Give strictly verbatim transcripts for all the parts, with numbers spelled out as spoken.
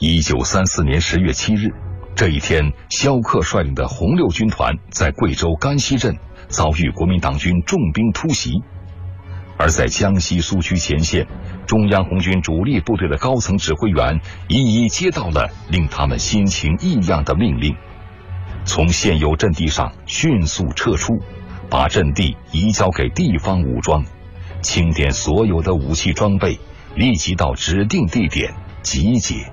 一九三四年十月七日，这一天，萧克率领的红六军团在贵州甘溪镇遭遇国民党军重兵突袭，而在江西苏区前线，中央红军主力部队的高层指挥员一一接到了令他们心情异样的命令，从现有阵地上迅速撤出，把阵地移交给地方武装，清点所有的武器装备，立即到指定地点集结。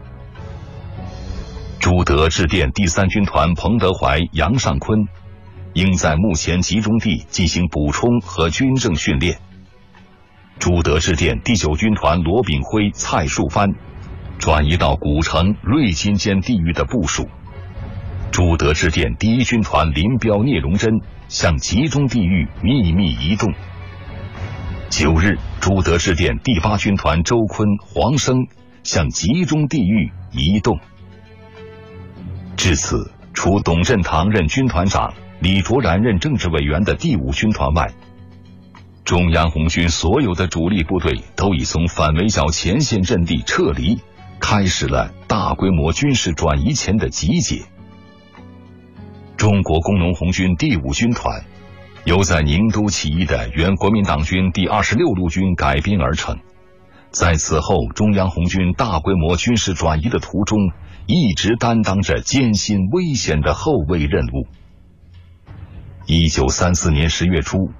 朱德致电第三军团彭德怀、杨尚昆，应在目前集中地进行补充和军政训练。朱德致电第九军团罗炳辉、蔡树藩，转移到古城、瑞金间地域的部署。朱德致电第一军团林彪、聂荣臻，向集中地域秘密移动。九日，朱德致电第八军团周坤、黄生，向集中地域移动。至此，除董振堂任军团长、李卓然任政治委员的第五军团外，中央红军所有的主力部队都已从反围剿前线阵地撤离，开始了大规模军事转移前的集结。中国工农红军第五军团由在宁都起义的原国民党军第二十六路军改编而成，在此后中央红军大规模军事转移的途中，一直担当着艰辛危险的后卫任务。一九三四年十月初，